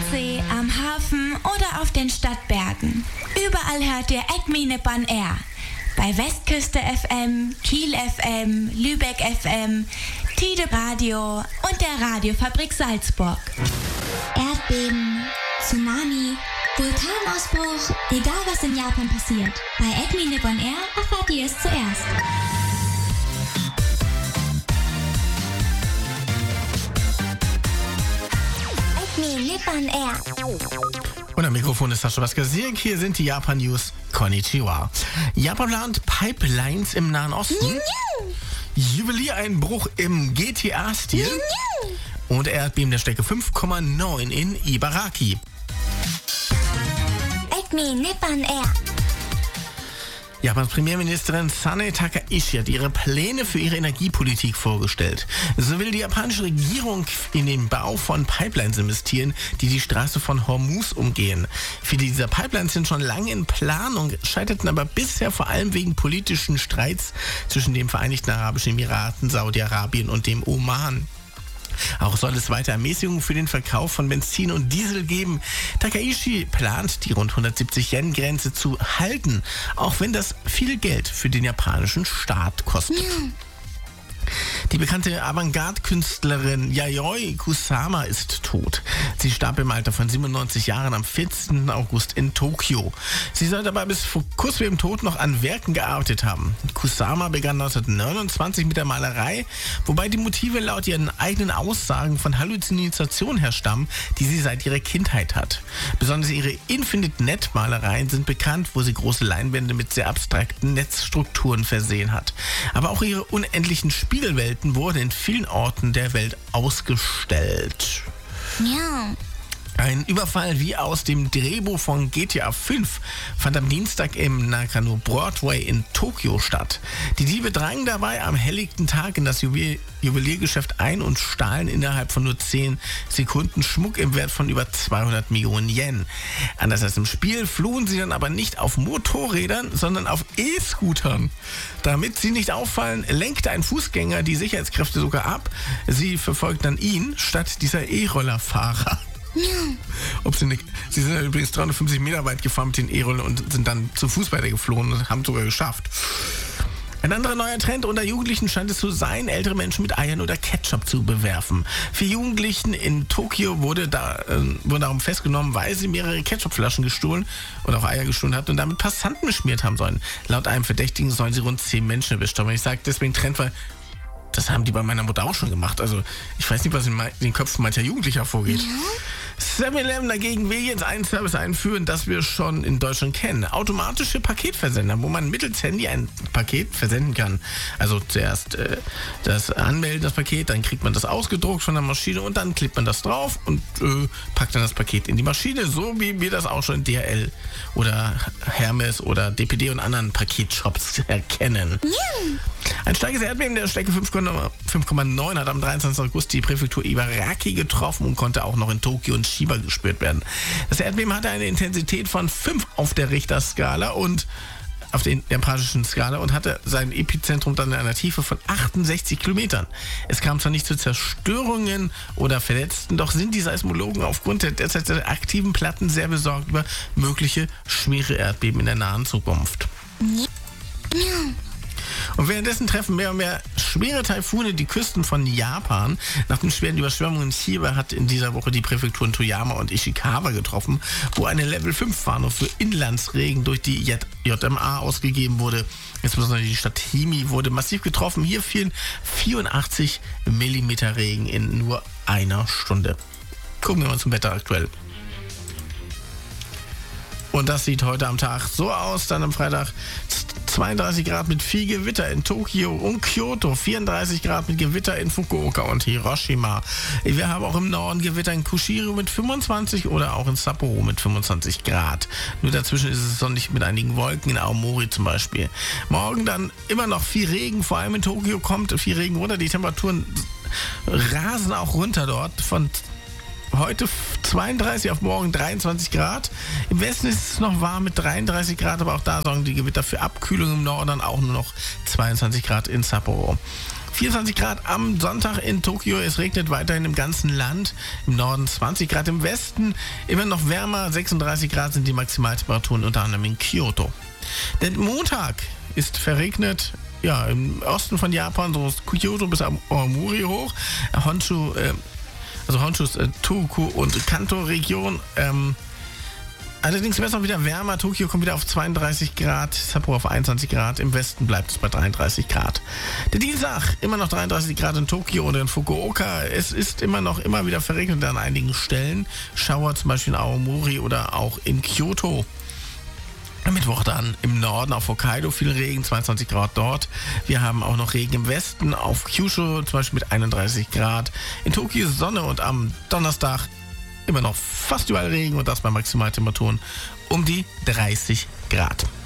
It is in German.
See, am Hafen oder auf den Stadtbergen. Überall hört ihr Acme Nippon Air. Bei Westküste FM, Kiel FM, Lübeck FM, Tide Radio und der Radiofabrik Salzburg. Erdbeben, Tsunami, Vulkanausbruch, egal was in Japan passiert. Bei Acme Nippon Air erfahrt ihr es zuerst. Acme Nippon Air. Und am Mikrofon ist Sascha Waskasiek. Hier sind die Japan-News. Konnichiwa. Japan plant Pipelines im Nahen Osten. Juweliereinbruch im GTA-Stil. Und Erdbeben der Stärke 5,9 in Ibaraki. Acme Nippon Air. Japans Premierministerin Sanae Takaichi hat ihre Pläne für ihre Energiepolitik vorgestellt. So will die japanische Regierung in den Bau von Pipelines investieren, die die Straße von Hormuz umgehen. Viele dieser Pipelines sind schon lange in Planung, scheiterten aber bisher vor allem wegen politischen Streits zwischen den Vereinigten Arabischen Emiraten, Saudi-Arabien und dem Oman. Auch soll es weiter Ermäßigungen für den Verkauf von Benzin und Diesel geben. Takaichi plant, die rund 170-Yen-Grenze zu halten, auch wenn das viel Geld für den japanischen Staat kostet. Die bekannte Avantgarde-Künstlerin Yayoi Kusama ist tot. Sie starb im Alter von 97 Jahren am 14. August in Tokio. Sie soll dabei bis vor kurz vor ihrem Tod noch an Werken gearbeitet haben. Kusama begann 1929 mit der Malerei, wobei die Motive laut ihren eigenen Aussagen von Halluzinationen herstammen, die sie seit ihrer Kindheit hat. Besonders ihre Infinite-Net-Malereien sind bekannt, wo sie große Leinwände mit sehr abstrakten Netzstrukturen versehen hat. Aber auch ihre unendlichen Spiegelwelten wurden in vielen Orten der Welt ausgestellt. Ja. Ein Überfall wie aus dem Drehbuch von GTA 5 fand am Dienstag im Nakano Broadway in Tokio statt. Die Diebe drangen dabei am helllichten Tag in das Juweliergeschäft ein und stahlen innerhalb von nur 10 Sekunden Schmuck im Wert von über 200 Millionen Yen. Anders als im Spiel flohen sie dann aber nicht auf Motorrädern, sondern auf E-Scootern. Damit sie nicht auffallen, lenkte ein Fußgänger die Sicherheitskräfte sogar ab. Sie verfolgten dann ihn statt dieser E-Rollerfahrer. Sie sind ja übrigens 350 Meter weit gefahren mit den E-Rollern und sind dann zu Fuß weitergeflohen und haben sogar geschafft. Ein anderer neuer Trend unter Jugendlichen scheint es zu sein, ältere Menschen mit Eiern oder Ketchup zu bewerfen. 4 Jugendlichen in Tokio wurden darum festgenommen, weil sie mehrere Ketchupflaschen gestohlen und auch Eier gestohlen hatten und damit Passanten beschmiert haben sollen. Laut einem Verdächtigen sollen sie rund 10 Menschen erwischt haben. Ich sage deswegen Trend, weil das haben die bei meiner Mutter auch schon gemacht. Also ich weiß nicht, was in den Köpfen mancher Jugendlicher vorgeht. 7-Eleven dagegen will jetzt einen Service einführen, das wir schon in Deutschland kennen. Automatische Paketversender, wo man mittels Handy ein Paket versenden kann. Also zuerst das Anmelden, das Paket, dann kriegt man das ausgedruckt von der Maschine und dann klebt man das drauf und packt dann das Paket in die Maschine, so wie wir das auch schon in DHL oder Hermes oder DPD und anderen Paketshops erkennen. Ein starkes Erdbeben der Stärke 5,9 hat am 23. August die Präfektur Ibaraki getroffen und konnte auch noch in Tokio und Chiba gespürt werden. Das Erdbeben hatte eine Intensität von 5 auf der Richterskala und auf der japanischen Skala und hatte sein Epizentrum dann in einer Tiefe von 68 Kilometern. Es kam zwar nicht zu Zerstörungen oder Verletzten, doch sind die Seismologen aufgrund der derzeit aktiven Platten sehr besorgt über mögliche schwere Erdbeben in der nahen Zukunft. Und währenddessen treffen mehr und mehr schwere Taifune die Küsten von Japan. Nach den schweren Überschwemmungen in Chiba hat in dieser Woche die Präfekturen Toyama und Ishikawa getroffen, wo eine Level-5-Warnung für Inlandsregen durch die JMA ausgegeben wurde. Insbesondere die Stadt Himi wurde massiv getroffen. Hier fielen 84 Millimeter Regen in nur einer Stunde. Gucken wir mal zum Wetter aktuell. Und das sieht heute am Tag so aus, dann am Freitag 32 Grad mit viel Gewitter in Tokio und Kyoto, 34 Grad mit Gewitter in Fukuoka und Hiroshima. Wir haben auch im Norden Gewitter in Kushiro mit 25 oder auch in Sapporo mit 25 Grad. Nur dazwischen ist es sonnig mit einigen Wolken, in Aomori zum Beispiel. Morgen dann immer noch viel Regen, vor allem in Tokio kommt viel Regen runter. Die Temperaturen rasen auch runter dort von heute 32 auf morgen 23 Grad. Im Westen ist es noch warm mit 33 Grad, aber auch da sorgen die Gewitter für Abkühlung, im Norden auch nur noch 22 Grad in Sapporo. 24 Grad am Sonntag in Tokio. Es regnet weiterhin im ganzen Land. Im Norden 20 Grad, im Westen immer noch wärmer. 36 Grad sind die Maximaltemperaturen, unter anderem in Kyoto. Der Montag ist verregnet. Ja, im Osten von Japan, so Kyoto bis Aomori hoch. Honshu, Honshus Tohoku und Kanto-Region. Allerdings wird es auch wieder wärmer. Tokio kommt wieder auf 32 Grad, Sapporo auf 21 Grad. Im Westen bleibt es bei 33 Grad. Der Dienstag immer noch 33 Grad in Tokio oder in Fukuoka. Es ist immer wieder verregnet an einigen Stellen. Schauer zum Beispiel in Aomori oder auch in Kyoto. Am Mittwoch dann im Norden auf Hokkaido viel Regen, 22 Grad dort. Wir haben auch noch Regen im Westen auf Kyushu, zum Beispiel mit 31 Grad. In Tokio Sonne und am Donnerstag immer noch fast überall Regen und das bei Maximaltemperaturen um die 30 Grad.